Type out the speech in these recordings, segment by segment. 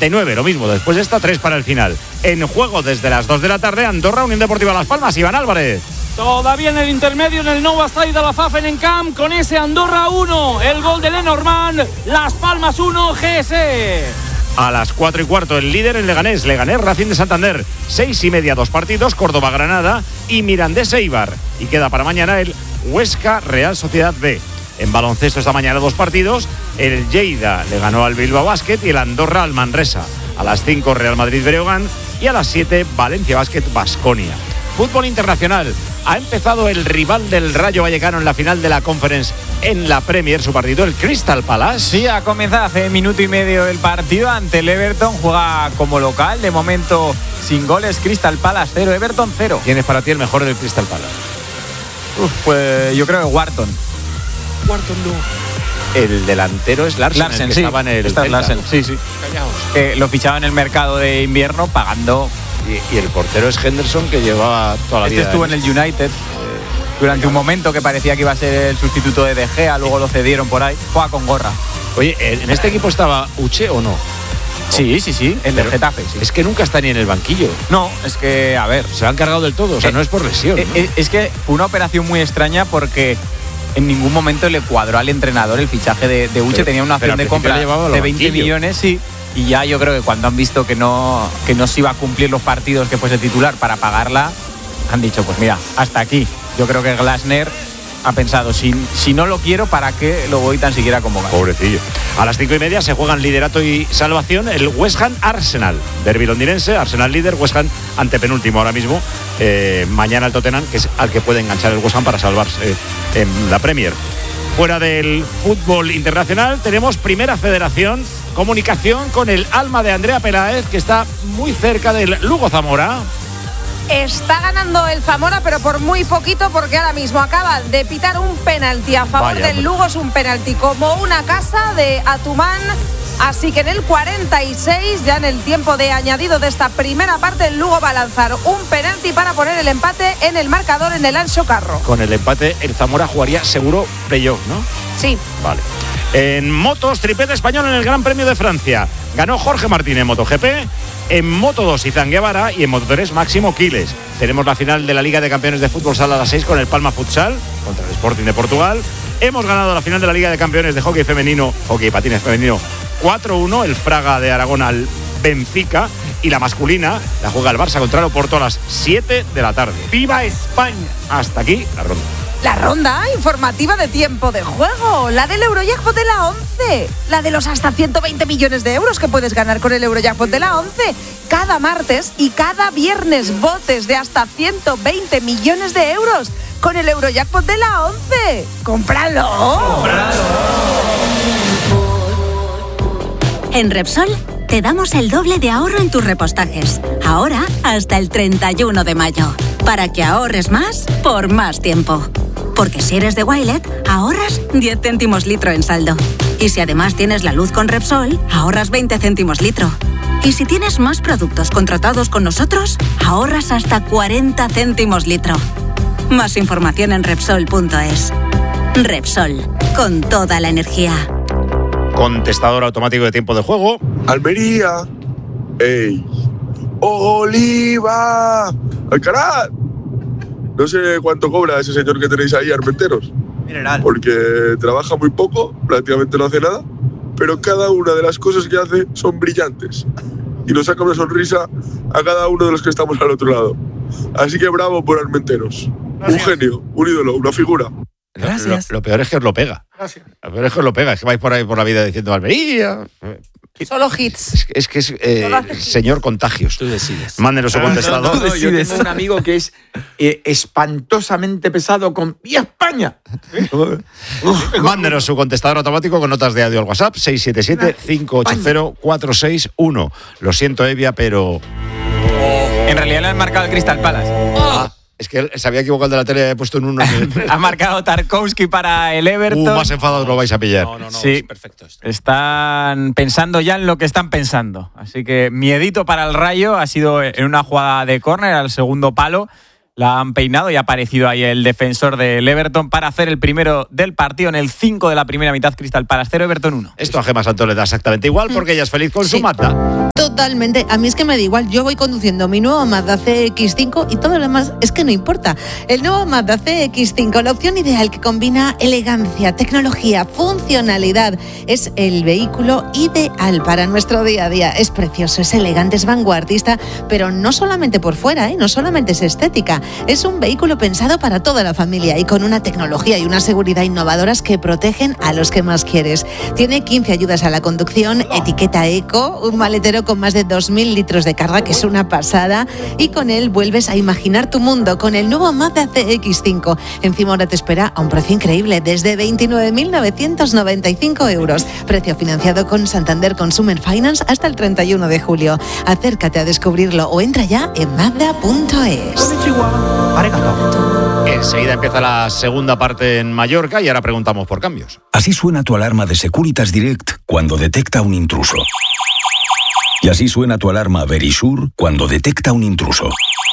9, lo mismo, después esta 3 para el final. En juego desde las 2 de la tarde, Andorra, Unión Deportiva Las Palmas, Iván Álvarez. Todavía en el intermedio, en el Nova Stade de la Pfaffenenkamp, con ese Andorra 1, el gol de Lenormand, Las Palmas 1, GS. A las 4:15, el líder en Leganés Racing de Santander. 6:30, 2 partidos, Córdoba-Granada y Mirandés-Eibar. Y queda para mañana el Huesca Real Sociedad B. En baloncesto esta mañana 2 partidos, el Lleida le ganó al Bilbao Basket y el Andorra al Manresa. A las 5 Real Madrid-Breogán y a las 7 Valencia Basket-Baskonia. Fútbol internacional. Ha empezado el rival del Rayo Vallecano en la final de la Conference en la Premier, su partido, el Crystal Palace. Sí, ha comenzado hace minuto y medio el partido ante el Everton. Juega como local, de momento sin goles. Crystal Palace 0, Everton 0. ¿Quién es para ti el mejor del Crystal Palace? Pues yo creo que Wharton no. El delantero es Larsen, el que sí. estaba en el Está Larsen, sí. Callaos. Lo fichaba en el mercado de invierno pagando. Y el portero es Henderson, que llevaba toda la vida. Estuvo en el United durante un momento que parecía que iba a ser el sustituto de De Gea, luego lo cedieron por ahí. Juega con gorra. Oye, ¿en este equipo estaba Uche o no? Sí, el del Getafe, sí. Es que nunca está ni en el banquillo. No, es que, a ver. Se lo han cargado del todo, o sea, no es por lesión. ¿No? Es que fue una operación muy extraña porque en ningún momento le cuadró al entrenador el fichaje de Uche. Tenía una opción de compra de 20 millones, sí. Y ya yo creo que cuando han visto que no se iba a cumplir los partidos que fuese titular para pagarla, han dicho, pues mira, hasta aquí. Yo creo que Glasner ha pensado, si no lo quiero, ¿para qué lo voy tan siquiera a convocar? Pobrecillo. A las 5:30 se juegan liderato y salvación el West Ham Arsenal. Derbi londinense, Arsenal líder, West Ham antepenúltimo ahora mismo. Mañana el Tottenham, que es al que puede enganchar el West Ham para salvarse en la Premier. Fuera del fútbol internacional tenemos Primera Federación, comunicación con el alma de Andrea Peláez, que está muy cerca del Lugo Zamora. Está ganando el Zamora, pero por muy poquito, porque ahora mismo acaban de pitar un penalti a favor del Lugo. Es un penalti como una casa de Atumán. Así que en el 46, ya en el tiempo de añadido de esta primera parte, el Lugo va a lanzar un penalti para poner el empate en el marcador en el Anxo Carro. Con el empate, el Zamora jugaría seguro playoff, ¿no? Sí. Vale. En motos, triplete español en el Gran Premio de Francia. Ganó Jorge Martín en MotoGP. En Moto2, Izan Guevara. Y en Moto3, Máximo Quiles. Tenemos la final de la Liga de Campeones de Fútbol Sala a las 6 con el Palma Futsal contra el Sporting de Portugal. Hemos ganado la final de la Liga de Campeones de Hockey Femenino, Hockey y Patines Femenino, 4-1, el Fraga de Aragón al Benfica. Y la masculina la juega el Barça contra el Oporto a las 7 de la tarde. ¡Viva España! Hasta aquí la ronda. La ronda informativa de tiempo de juego, la del Eurojackpot de la 11, la de los hasta 120 millones de euros que puedes ganar con el Eurojackpot de la 11. Cada martes y cada viernes botes de hasta 120 millones de euros con el Eurojackpot de la 11. ¡Cómpralo! En Repsol te damos el doble de ahorro en tus repostajes. Ahora hasta el 31 de mayo. Para que ahorres más por más tiempo. Porque si eres de Wilet, ahorras 10 céntimos litro en saldo. Y si además tienes la luz con Repsol, ahorras 20 céntimos litro. Y si tienes más productos contratados con nosotros, ahorras hasta 40 céntimos litro. Más información en Repsol.es. Repsol, con toda la energía. Contestador automático de tiempo de juego. Almería. ¡Ey! ¡Oliva! ¡Alcaraz! No sé cuánto cobra ese señor que tenéis ahí, Armenteros. Mineral. Porque trabaja muy poco, prácticamente no hace nada, pero cada una de las cosas que hace son brillantes. Y nos saca una sonrisa a cada uno de los que estamos al otro lado. Así que bravo por Armenteros. Gracias. Un genio, un ídolo, una figura. Gracias. Lo peor es que os lo pega. Gracias. Lo peor es que os lo pega. Es que vais por ahí por la vida diciendo Almería. Solo hits. Es que es señor Contagios. Tú decides. Mándenos su contestador. No, yo tengo un amigo que es espantosamente pesado con ¡Vía España! Mándenos su contestador automático con notas de audio al WhatsApp 677-580-461. Lo siento, Evia, pero... En realidad le han marcado el Crystal Palace. Es que él se había equivocado de la tele, he puesto en uno. Ha marcado Tarkowski para el Everton. Más enfadados lo vais a pillar. No, Sí, es perfecto esto. Están pensando ya en lo que están pensando. Así que miedito para el Rayo. Ha sido en una jugada de córner al segundo palo. La han peinado y ha aparecido ahí el defensor del Everton para hacer el primero del partido en el 5 de la primera mitad. Crystal Palace 0, Everton 1. Esto a Gemma Santos le da exactamente igual porque ella es feliz con su Mazda. Totalmente, a mí es que me da igual, yo voy conduciendo mi nuevo Mazda CX-5 y todo lo demás es que no importa. El nuevo Mazda CX-5, la opción ideal que combina elegancia, tecnología, funcionalidad, es el vehículo ideal para nuestro día a día. Es precioso, es elegante, es vanguardista, pero no solamente por fuera, no solamente es estética, es un vehículo pensado para toda la familia y con una tecnología y una seguridad innovadoras que protegen a los que más quieres. Tiene 15 ayudas a la conducción, etiqueta eco, un maletero con más de 2.000 litros de carga, que es una pasada, y con él vuelves a imaginar tu mundo con el nuevo Mazda CX-5. Encima ahora te espera a un precio increíble, desde 29.995 euros. Precio financiado con Santander Consumer Finance hasta el 31 de julio. Acércate a descubrirlo o entra ya en mazda.es. Enseguida empieza la segunda parte en Mallorca y ahora preguntamos por cambios. Así suena tu alarma de Securitas Direct cuando detecta un intruso. Y así suena tu alarma Verisure cuando detecta un intruso.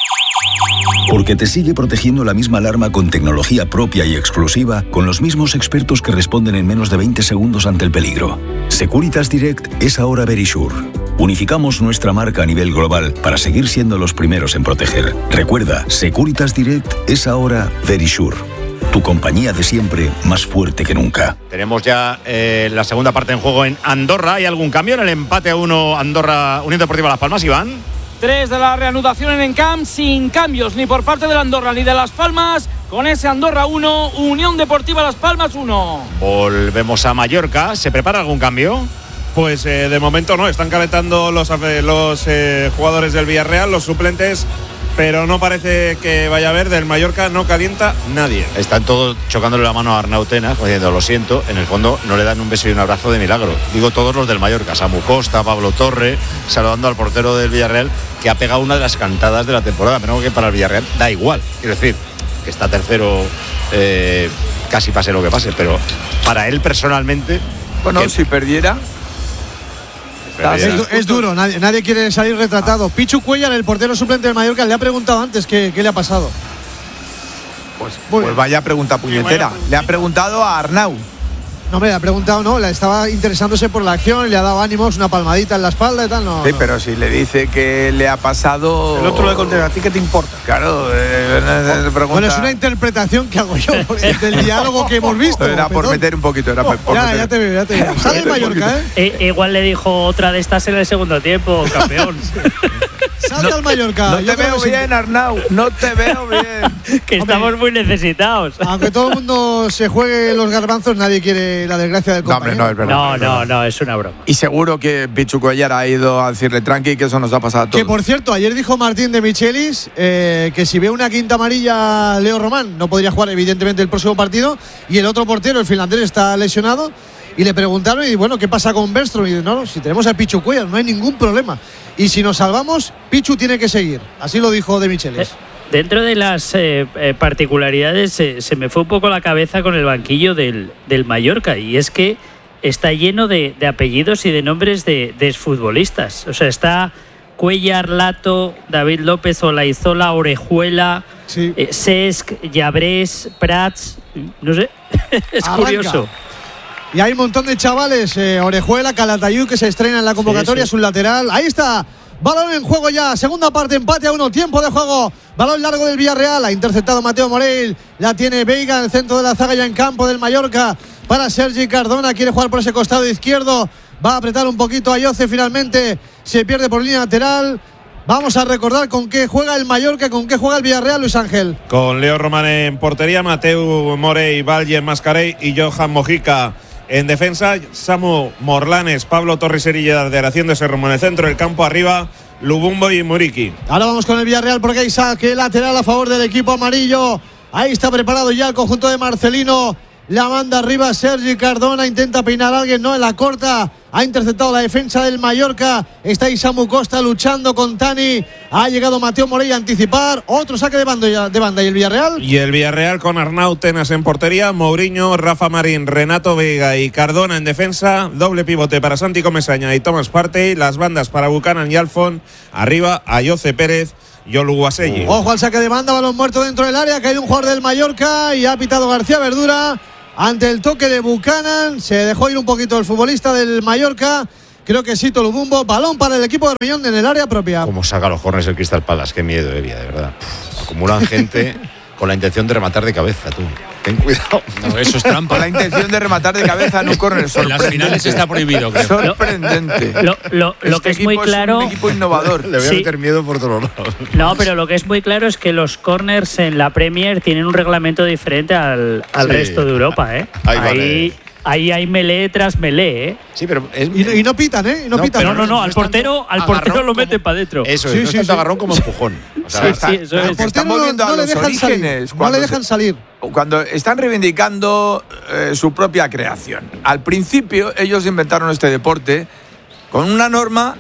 Porque te sigue protegiendo la misma alarma con tecnología propia y exclusiva, con los mismos expertos que responden en menos de 20 segundos ante el peligro. Securitas Direct es ahora Verisure. Unificamos nuestra marca a nivel global para seguir siendo los primeros en proteger. Recuerda, Securitas Direct es ahora Verisure. Tu compañía de siempre, más fuerte que nunca. Tenemos ya la segunda parte en juego en Andorra. ¿Hay algún cambio en el empate a 1 Andorra Unión Deportiva Las Palmas, Iván? 3 de la reanudación en Encamp, sin cambios ni por parte del Andorra ni de Las Palmas. Con ese Andorra 1, Unión Deportiva Las Palmas 1. Volvemos a Mallorca. ¿Se prepara algún cambio? Pues de momento no. Están calentando los jugadores del Villarreal, los suplentes. Pero no parece que vaya a haber. Del Mallorca no calienta nadie. Están todos chocándole la mano a Arnau Tenas, diciendo, lo siento, en el fondo no le dan un beso y un abrazo de milagro. Digo todos los del Mallorca, Samu Costa, Pablo Torre, saludando al portero del Villarreal, que ha pegado una de las cantadas de la temporada, pero que para el Villarreal da igual. Quiero decir, que está tercero, casi pase lo que pase, pero para él personalmente... Bueno, si perdiera... Es duro, nadie quiere salir retratado. Pichu Cuellar, el portero suplente del Mallorca, le ha preguntado antes qué le ha pasado. Pues vaya pregunta puñetera. Le ha preguntado a Arnau. No, me le ha preguntado, no, estaba interesándose por la acción, le ha dado ánimos, una palmadita en la espalda y tal, no. Sí, pero si le dice que le ha pasado... El otro le contesta, ¿a ti qué te importa? Claro, bueno, es una interpretación que hago yo del diálogo que hemos visto. Era por meter un poquito, era por meter. Ya te veo. Sale el Mallorca, Igual le dijo otra de estas en el segundo tiempo, campeón. Salta al Mallorca. No te veo bien, Arnau, no te veo bien. Que estamos muy necesitados. Aunque todo el mundo se juegue los garbanzos, nadie quiere la desgracia del compañero. No, es verdad. No, es una broma. Y seguro que Pichu Cuellar ha ido a decirle tranqui, que eso nos ha pasado a todos. Que por cierto, ayer dijo Martín de Michelis que si ve una quinta amarilla Leo Román no podría jugar evidentemente el próximo partido, y el otro portero, el finlandés, está lesionado. Y le preguntaron, y bueno, ¿qué pasa con Bergström? Y dice, no, si tenemos a Pichu Cuellar no hay ningún problema. Y si nos salvamos, Pichu tiene que seguir. Así lo dijo de Michelis. Dentro de las particularidades, se me fue un poco la cabeza con el banquillo del Mallorca, y es que está lleno de apellidos y de nombres de exfutbolistas. O sea, está Cuellar, Lato, David López, Olaizola, Orejuela, sí. Cesc, Llabrés, Prats, no sé, es Arranca. Curioso. Y hay un montón de chavales, Orejuela, Calatayud, que se estrena en la convocatoria, sí. Su lateral. Ahí está, balón en juego ya, segunda parte, empate a 1, tiempo de juego. Balón largo del Villarreal, ha interceptado Mateo Morell, la tiene Veiga en el centro de la zaga, ya en campo del Mallorca, para Sergi Cardona, quiere jugar por ese costado izquierdo, va a apretar un poquito a Yoce, finalmente se pierde por línea lateral. Vamos a recordar con qué juega el Mallorca, con qué juega el Villarreal, Luis Ángel. Con Leo Román en portería, Mateu Morell, Valle Mascarell y Johan Mojica en defensa, Samu Morlanes, Pablo Torres Eriller haciendo ese rumbo en el centro del campo, arriba Lubumbo y Muriqui. Ahora vamos con el Villarreal porque hay saque lateral a favor del equipo amarillo. Ahí está preparado ya el conjunto de Marcelino. La manda arriba Sergi Cardona, intenta peinar a alguien, no, en la corta. Ha interceptado la defensa del Mallorca. Está ahí Samu Costa luchando con Tani. Ha llegado Mateo Morell a anticipar. Otro saque de banda y el Villarreal. Y el Villarreal con Arnau Tenas en portería, Mourinho, Rafa Marín, Renato Veiga y Cardona en defensa. Doble pivote para Santi Comesaña y Tomás Partey. Las bandas para Buchanan y Alfon. Arriba Ayoce Pérez y Oluwaseyi. Ojo al saque de banda, balón muerto dentro del área. Ha caído un jugador del Mallorca y ha pitado García Verdura. Ante el toque de Buchanan, se dejó ir un poquito el futbolista del Mallorca Creo que sí, Tolubumbo. Balón para el equipo de Armiñón en el área propia. Como saca los corners el Crystal Palace, qué miedo, Evia, de verdad. Acumulan gente con la intención de rematar de cabeza, tú. Ten cuidado. No, eso es trampa. Con la intención de rematar de cabeza en un córner. En las finales está prohibido, creo. Sorprendente. Lo que es muy claro. Es un equipo innovador. Le voy a meter miedo por todos lados. No, pero lo que es muy claro es que los corners en la Premier tienen un reglamento diferente al resto de Europa, ¿eh? Ahí hay melee tras melee, ¿eh? Sí, pero y no pitan, ¿eh? No, pitan. No, al portero lo meten para adentro. Eso es, no es tanto agarrón como empujón. O sea, eso es. Están volviendo a los orígenes. No le dejan salir. Cuando están reivindicando su propia creación. Al principio ellos inventaron este deporte con una norma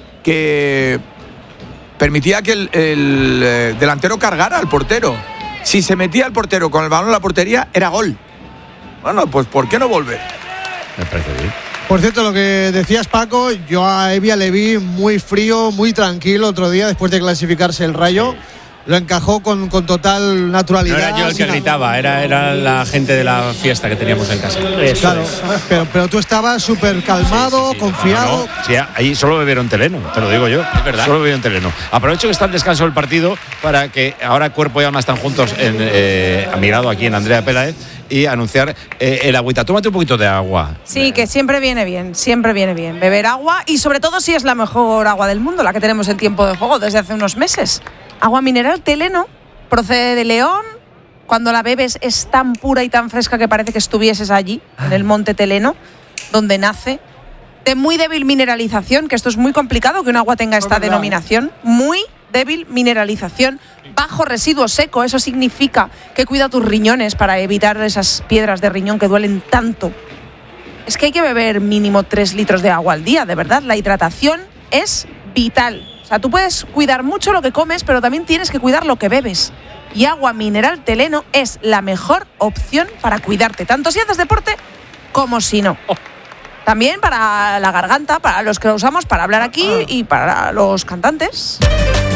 que permitía que el delantero cargara al portero. Si se metía el portero con el balón en la portería, era gol. Bueno, pues ¿por qué no volver? Me parece bien. Por cierto, lo que decías, Paco, yo a Evia le vi muy frío, muy tranquilo otro día después de clasificarse el Rayo. Lo encajó con total naturalidad. No era yo el que gritaba, era la gente de la fiesta que teníamos en casa. Claro, pero tú estabas súper calmado, confiado. No. Sí, ahí solo bebieron Teleno, te lo digo yo. Es verdad. Solo bebieron Teleno. Aprovecho que está en descanso el partido para que ahora Cuerpo y Alma están juntos a mi lado aquí en Andrea Peláez y anunciar el agüita. Tómate un poquito de agua. Sí, que siempre viene bien beber agua y sobre todo si es la mejor agua del mundo, la que tenemos en tiempo de juego desde hace unos meses. Agua mineral Teleno, procede de León. Cuando la bebes es tan pura y tan fresca que parece que estuvieses allí, en el monte Teleno, donde nace. De muy débil mineralización, que esto es muy complicado que un agua tenga esta denominación. Muy débil mineralización, bajo residuo seco. Eso significa que cuida tus riñones para evitar esas piedras de riñón que duelen tanto. Es que hay que beber mínimo 3 litros de agua al día, de verdad. La hidratación es vital. O sea, tú puedes cuidar mucho lo que comes, pero también tienes que cuidar lo que bebes. Y agua mineral Teleno es la mejor opción para cuidarte, tanto si haces deporte como si no. También para la garganta, para los que lo usamos para hablar aquí y para los cantantes.